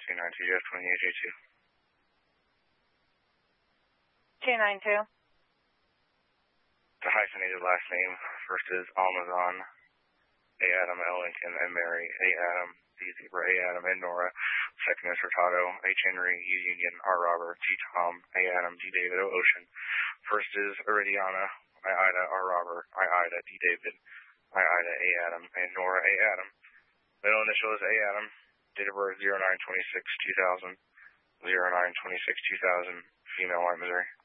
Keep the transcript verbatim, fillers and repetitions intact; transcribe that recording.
two nine two, Jeff twenty-eight J two. two nine two. The hyphenated last name. First is Amazon, A. Adam, L. Lincoln, and Mary, A. Adam, D. Zebra, A. Adam, and Nora. Second is Hurtado, H. Henry, U. Union, R. Robert, G. Tom, A. Adam, D. David, O. Ocean. First is Iridiana, I. Ida, R. Robert, I. Ida, D. David, I. Ida, A. Adam, and Nora, A. Adam. Middle initial is A. Adam. Date of birth zero nine twenty-six two thousand. zero nine twenty-six two thousand. Female, White, Missouri.